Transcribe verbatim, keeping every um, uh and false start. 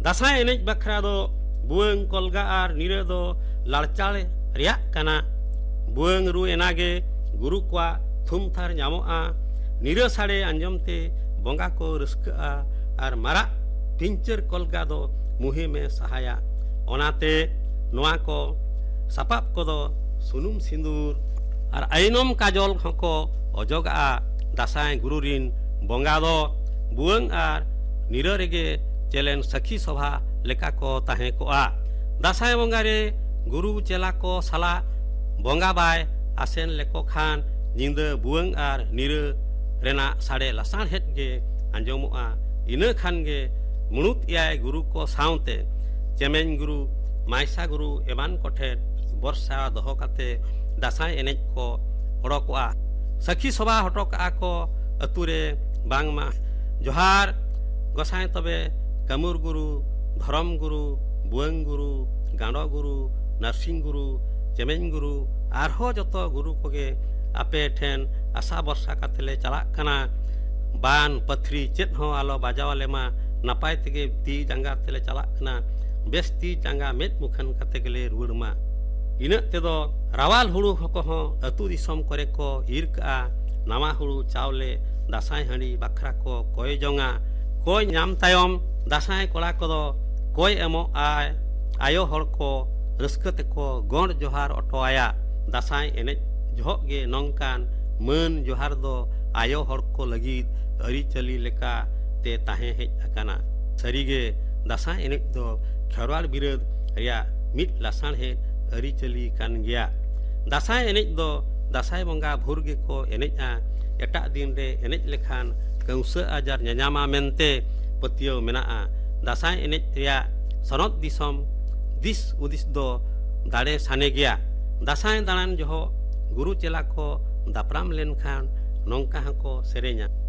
दासाय एनेज बखरा दो बुंग कोलगा आर निरे दो लाड़चाले रिया कना बुंग रु एनागे गुरु क्वा थुम थार ᱧᱟᱢᱚᱜᱼᱟ निरे साड़े अंजमते बंगा को रस्कआ आर मारा पिंचर कोलगा दो मुहे में सहाया ओनाते नोआ को सापाप को दो सुनुम सिंदूर आर आइनम काजल हको अजगा दासाय गुरुरिन बंगा दो बुंग आर निरे रेगे चेलेन सखी सभा लेका को ताहे कोआ दासाय बंगा रे गुरु चेला को साला बंगा बाय आसेन लेको खान निंद बुंग आर निरे रेना साड़े लसान हेट गे अंजमोआ इना खान गे मुनुत याय गुरु को साउते चेमेन गुरु माइसा गुरु एमान कोठे बर्षा दहो काते दासाय एनेज को ओडोकआ सखी सभा हटोकआ को अतुरे बांगमा जोहार गोसाय तबे कामुर गुरु धरम गुरु बुंग गुरु गांडो गुरु नरसिंह गुरु चेमेन गुरु आरहो जतो गुरु कोगे आपे ठेन आशा बर्षा कातेले चला कना बान पथरी चेत हो आलो बाजावाले मा नापाय तेगे ती जांगा तेले चला कना बेस ती जांगा मेद मुखन काते गेले रुवर मा इना तेदो रावाल हुड़ू हको हो अतु दिसम करे को इरका नामा हुड़ू चावले दासाय हांडी बाखरा को कोय जोंगा कोय नाम तायम दासाय कोला कोदो कोय एमो आय आयो हर को रस्कते को गोंड जोहार ऑटो आया दासाय एनेज जोहग गे नौकान मन जोहार दो आयो हर को लगी अरी चली लेका ते ताहे हेज अकाना सरीगे दासाय एनेज दो खेरवाल बिरद रिया मिट लासान हे अरी चली कान गया दासाय एनेज दो दासाय बंगा भुरगे को एनेजा एटा दिन रे एनेज लेखान कौसा आजार न्यामा मेनते पतियो मेनाआ दासाय एनेज रिया सनत दिसम दिस उदिस दो दाड़े साने गया दासाय दानान जोहो गुरु चेला को दापराम लेन खान नौका को सेरेኛ